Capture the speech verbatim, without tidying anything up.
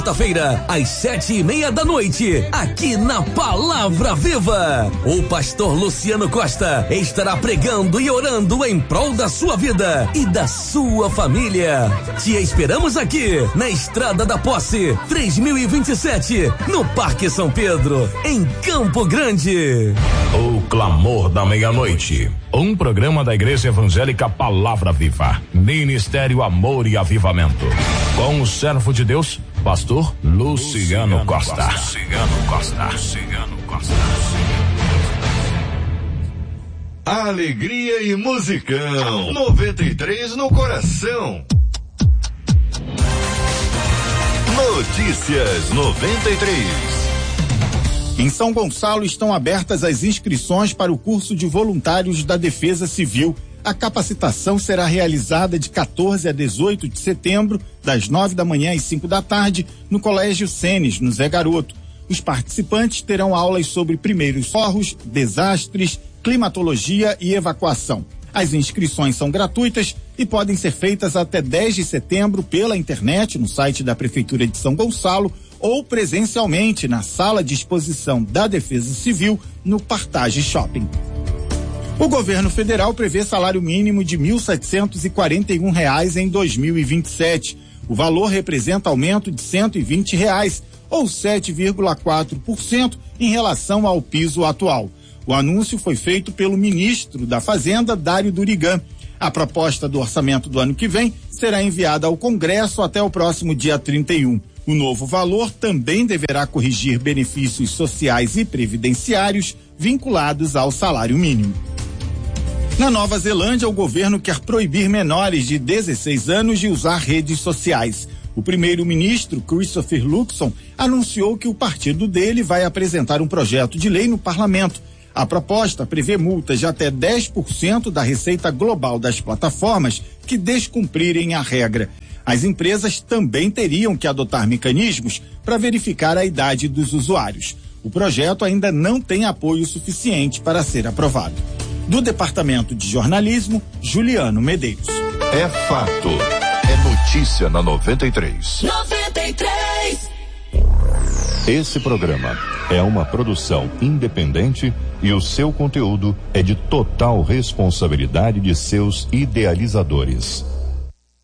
Quarta-feira, às sete e meia da noite, aqui na Palavra Viva, o pastor Luciano Costa estará pregando e orando em prol da sua vida e da sua família. Te esperamos aqui, na Estrada da Posse, três mil e vinte e sete, no Parque São Pedro, em Campo Grande. O Clamor da Meia-Noite, um programa da Igreja Evangélica Palavra Viva, Ministério Amor e Avivamento, com o servo de Deus, pastor Luciano, Luciano Costa. Luciano Costa. Luciano Costa. Alegria e musicão. noventa e três no coração. Notícias noventa e três. Em São Gonçalo estão abertas as inscrições para o curso de voluntários da Defesa Civil. A capacitação será realizada de quatorze a dezoito de setembro, das nove da manhã às cinco da tarde, no Colégio Senes, no Zé Garoto. Os participantes terão aulas sobre primeiros socorros, desastres, climatologia e evacuação. As inscrições são gratuitas e podem ser feitas até dez de setembro pela internet, no site da Prefeitura de São Gonçalo, ou presencialmente na Sala de Exposição da Defesa Civil, no Partage Shopping. O governo federal prevê salário mínimo de mil setecentos e quarenta e um reais em dois mil e vinte e sete. O valor representa aumento de cento e vinte reais, ou sete vírgula quatro por cento em relação ao piso atual. O anúncio foi feito pelo ministro da Fazenda, Dário Durigan. A proposta do orçamento do ano que vem será enviada ao Congresso até o próximo dia trinta e um. O novo valor também deverá corrigir benefícios sociais e previdenciários vinculados ao salário mínimo. Na Nova Zelândia, o governo quer proibir menores de dezesseis anos de usar redes sociais. O primeiro-ministro, Christopher Luxon, anunciou que o partido dele vai apresentar um projeto de lei no parlamento. A proposta prevê multas de até dez por cento da receita global das plataformas que descumprirem a regra. As empresas também teriam que adotar mecanismos para verificar a idade dos usuários. O projeto ainda não tem apoio suficiente para ser aprovado. Do Departamento de Jornalismo, Juliano Medeiros. É fato. É notícia na noventa e três. noventa e três. Esse programa é uma produção independente e o seu conteúdo é de total responsabilidade de seus idealizadores.